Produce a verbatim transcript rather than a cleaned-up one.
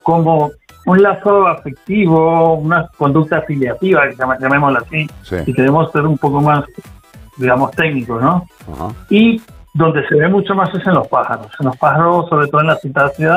como un lazo afectivo, una conducta afiliativa, llamémosla así, sí. y queremos ser un poco más, digamos, técnicos, ¿no? Ajá. Y donde se ve mucho más es en los pájaros. En los pájaros, sobre todo en la citácea,